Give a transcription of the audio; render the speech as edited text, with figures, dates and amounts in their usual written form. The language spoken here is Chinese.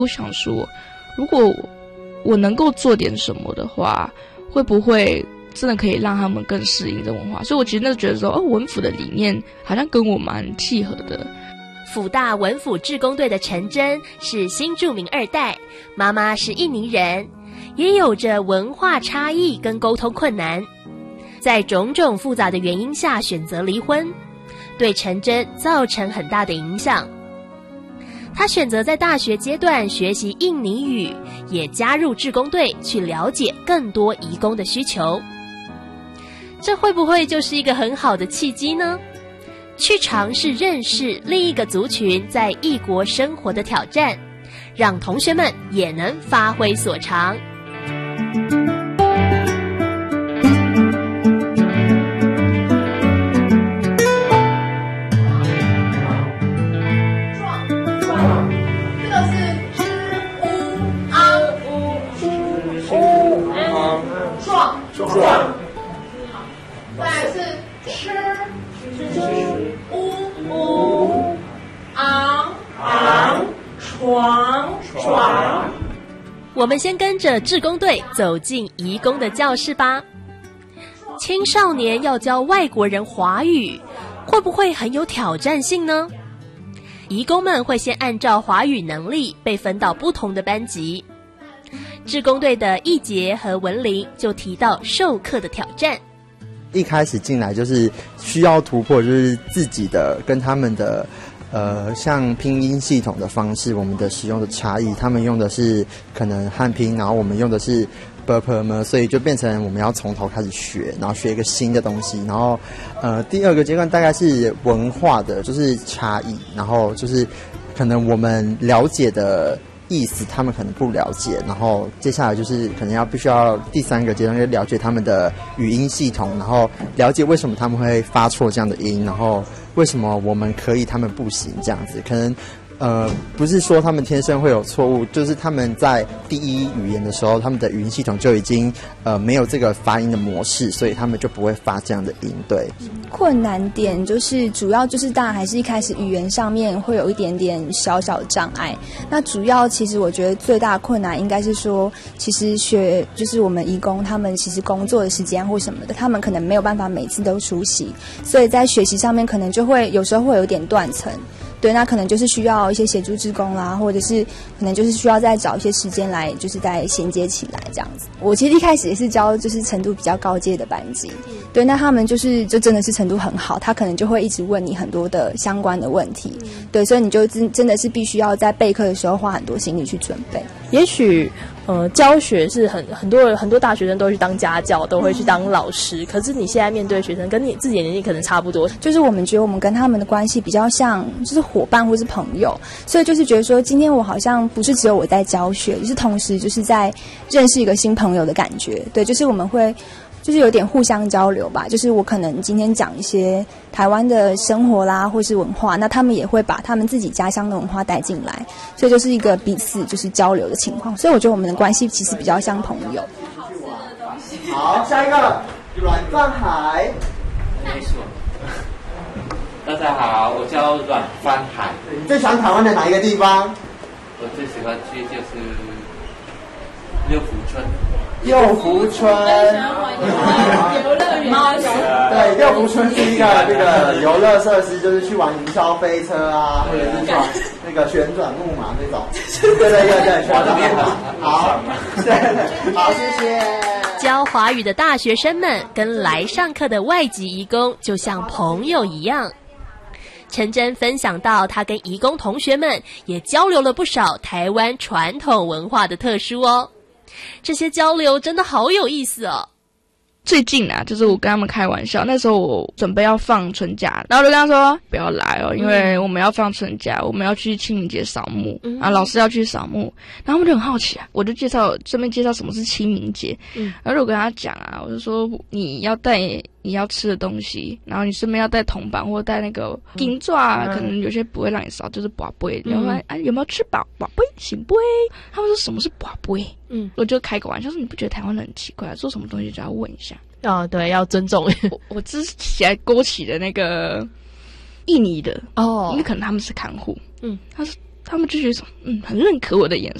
我想说，如果我能够做点什么的话，会不会真的可以让他们更适应这文化？所以我其实那时候觉得说，文辅的理念好像跟我蛮契合的。 辅大文辅志工队的陈真是新住民2代，妈妈是印尼人，也有着文化差异跟沟通困难，在种种复杂的原因下选择离婚，对陈真造成很大的影响。他选择在大学阶段学习印尼语，也加入志工队去了解更多移工的需求。这会不会就是一个很好的契机呢？去尝试认识另一个族群在异国生活的挑战，让同学们也能发挥所长。我们先跟着志工队走进移工的教室吧。青少年要教外国人华语，会不会很有挑战性呢？移工们会先按照华语能力被分到不同的班级。志工队的易杰和文玲就提到授课的挑战。 一开始进来就是需要突破，就是自己的跟他们的像拼音系统的方式，我们的使用的差异，他们用的是可能汉拼，然后我们用的是 //， 所以就变成我们要从头开始学，然后学一个新的东西。然后第2个阶段大概是文化的，就是差异，然后就是可能我们了解的意思他们可能不了解，然后接下来就是可能必须要第3个阶段，就了解他们的语音系统，然后了解为什么他们会发错这样的音，然后为什么我们可以他们不行这样子。可能不是说他们天生会有错误，就是他们在第一语言的时候，他们的语音系统就已经没有这个发音的模式，所以他们就不会发这样的音。对， 困难点就是主要就是当然还是一开始语言上面会有一点点小小的障碍。那主要其实我觉得最大的困难应该是说，其实就是我们移工他们其实工作的时间或什么的，他们可能没有办法每次都出席，所以在学习上面可能就会有时候会有点断层。对，那可能就是需要一些协助志工啦，或者是可能就是需要再找一些时间来，就是再衔接起来这样子。我其实一开始也是教就是程度比较高阶的班级，对，那他们就真的是程度很好，他可能就会一直问你很多的相关的问题，对，所以你就真的是必须要在备课的时候花很多心力去准备。 也许教学是很多大学生都会去当家教，都会去当老师，可是你现在面对学生跟你自己的年纪可能差不多， 就是我们觉得我们跟他们的关系比较像就是伙伴或是朋友，所以就是觉得说今天我好像不是只有我在教学，就是同时就是在认识一个新朋友的感觉。对，就是我们会就是有点互相交流吧，就是我可能今天讲一些台湾的生活啦或是文化，那他们也会把他们自己家乡的文化带进来，所以就是一个彼此就是交流的情况，所以我觉得我们的关系其实比较像朋友。 好，下一个阮范海。 大家好，我叫阮范海。 你最喜欢台湾的哪一个地方？ 我最喜欢去就是六福村。 六福村， 游乐园， 对，六福村是一个这个游乐设施，就是去玩云霄飞车啊，或者是转那个旋转木马那种。对，旋转木马。好，对，好，谢谢。 教华语的大学生们跟来上课的外籍移工就像朋友一样。陈真分享到，他跟移工同学们也交流了不少台湾传统文化的特殊哦。这些交流真的好有意思哦。 最近啊，就是我跟他们开玩笑，那时候我准备要放春假，然后我就跟他说不要来哦，因为我们要放春假，我们要去清明节扫墓，然后老师要去扫墓，然后他们就很好奇啊，我就顺便介绍什么是清明节，然后我跟他讲啊，我就说你要带你要吃的东西，然后你顺便要带铜板或带那个金爪，可能有些不会让你扫，就是拔杯，然后有没有吃饱？拔杯行不？他们说什么是拔杯？我就开个玩笑说，你不觉得台湾人很奇怪，做什么东西就要问一下啊？对，要尊重。 我之前勾起的那个印尼的哦，因为可能他们是看护， 他们就觉得说很认可我的颜